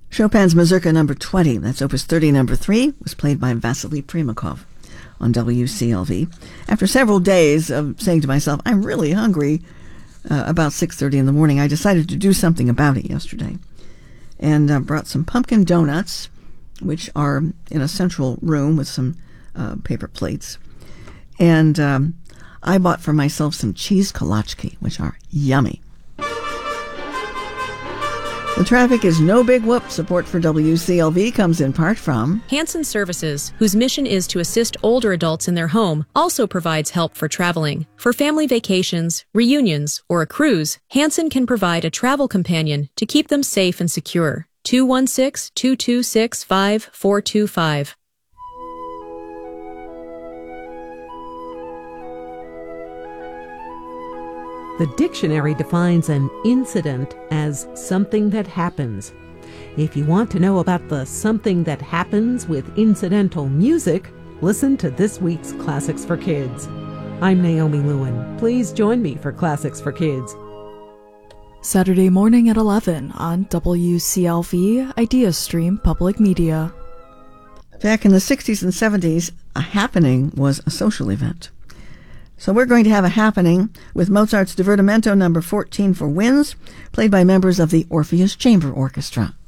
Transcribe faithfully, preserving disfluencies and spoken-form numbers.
Chopin's Mazurka number twenty, that's Opus thirty number three, was played by Vasily Primakov on W C L V. After several days of saying to myself, I'm really hungry, uh, about six thirty in the morning, I decided to do something about it yesterday. And uh, brought some pumpkin donuts, which are in a central room with some uh, paper plates. And um, I bought for myself some cheese kolachki, which are yummy. The traffic is no big whoop. Support for W C L V comes in part from Hanson Services, whose mission is to assist older adults in their home, also provides help for traveling. For family vacations, reunions, or a cruise, Hanson can provide a travel companion to keep them safe and secure. two one six, two two six, five four two five. The dictionary defines an incident as something that happens. If you want to know about the something that happens with incidental music, listen to this week's Classics for Kids. I'm Naomi Lewin. Please join me for Classics for Kids. Saturday morning at eleven on W C L V Idea Stream Public Media. Back in the sixties and seventies, a happening was a social event. So we're going to have a happening with Mozart's Divertimento number fourteen for winds, played by members of the Orpheus Chamber Orchestra.